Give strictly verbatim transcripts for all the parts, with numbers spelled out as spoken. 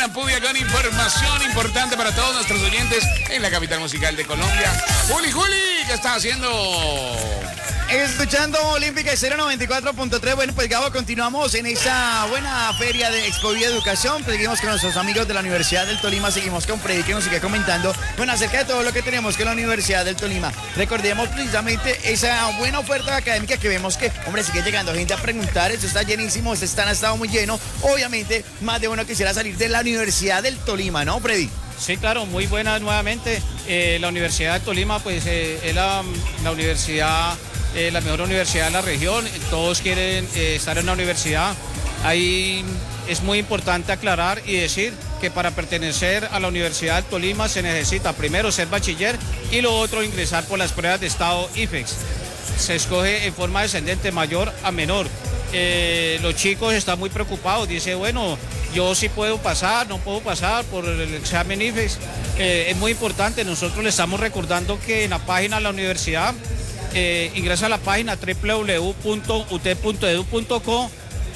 Joana Pudia con información importante para todos nuestros oyentes en la capital musical de Colombia. Juli, Juli, ¿qué estás haciendo? Escuchando Olímpica cero noventa y cuatro punto tres. Bueno, pues Gabo, continuamos en esta buena feria de Expovía Educación. Pues, seguimos con nuestros amigos de la Universidad del Tolima. Seguimos con Freddy, que nos sigue comentando, bueno, acerca de todo lo que tenemos con la Universidad del Tolima. Recordemos precisamente esa buena oferta académica que vemos que, hombre, sigue llegando gente a preguntar. Esto está llenísimo, este stand ha estado muy lleno. Obviamente, más de uno quisiera salir de la Universidad del Tolima, ¿no, Freddy? Sí, claro, muy buenas nuevamente. Eh, la Universidad del Tolima, pues, eh, es la, la universidad... Eh, la mejor universidad de la región, todos quieren eh, estar en la universidad. Ahí es muy importante aclarar y decir que para pertenecer a la Universidad del Tolima se necesita primero ser bachiller y lo otro ingresar por las pruebas de estado I F E X. Se escoge en forma descendente, mayor a menor. Eh, los chicos están muy preocupados, dice, bueno, yo sí puedo pasar, no puedo pasar por el examen I F E X. Eh, es muy importante, nosotros le estamos recordando que en la página de la universidad, Eh, ingresa a la página doble u doble u doble u punto u t punto e d u punto co,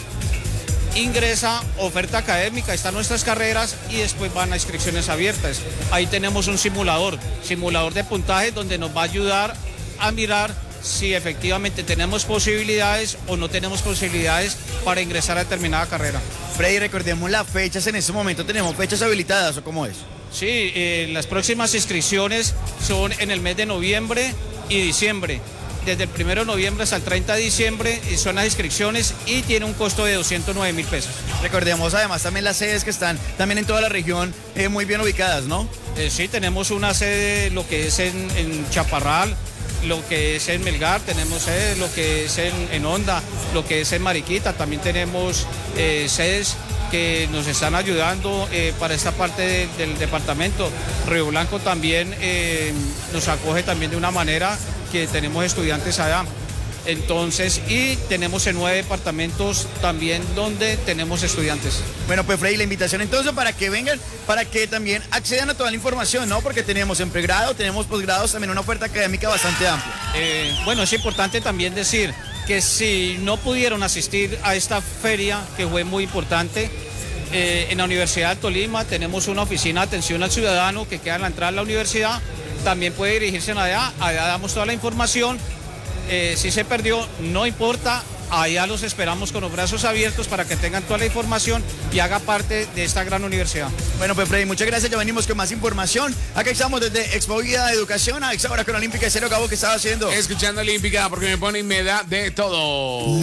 ingresa oferta académica, están nuestras carreras y después van a inscripciones abiertas. Ahí tenemos un simulador, simulador de puntaje donde nos va a ayudar a mirar si efectivamente tenemos posibilidades o no tenemos posibilidades para ingresar a determinada carrera. Freddy, recordemos las fechas en este momento. ¿Tenemos fechas habilitadas o cómo es? Sí, eh, las próximas inscripciones son en el mes de noviembre y diciembre. Desde el primero de noviembre hasta el treinta de diciembre son las inscripciones y tiene un costo de doscientos nueve mil pesos. Recordemos además también las sedes que están también en toda la región eh, muy bien ubicadas, ¿no? Eh, sí, tenemos una sede, lo que es en, en Chaparral, lo que es en Melgar, tenemos sedes, lo que es en, en Honda, lo que es en Mariquita, también tenemos eh, sedes que nos están ayudando eh, para esta parte de, del departamento. Río Blanco también eh, nos acoge también de una manera que tenemos estudiantes allá. Entonces, y tenemos en nueve departamentos también donde tenemos estudiantes. Bueno, pues Freddy, la invitación entonces para que vengan, para que también accedan a toda la información, ¿no? Porque tenemos en pregrado, tenemos posgrados, también una oferta académica bastante amplia. Eh, bueno, es importante también decir que si no pudieron asistir a esta feria, que fue muy importante, eh, en la Universidad del Tolima tenemos una oficina de atención al ciudadano que queda en la entrada de la universidad, también puede dirigirse allá, allá damos toda la información. Eh, si se perdió, no importa, allá los esperamos con los brazos abiertos para que tengan toda la información y haga parte de esta gran universidad. Bueno, pues Freddy, muchas gracias, ya venimos con más información. Acá estamos desde Expovía Educación, a esta hora con Olímpica Cero. Gabo, ¿qué estaba haciendo? Escuchando Olímpica porque me pone y me da de todo.